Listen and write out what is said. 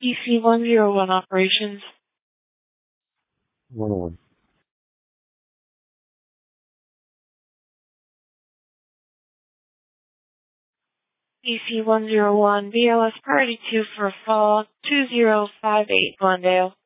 EC-101 operations. 101. EC-101, BLS priority 2 for fall 2058 Glendale.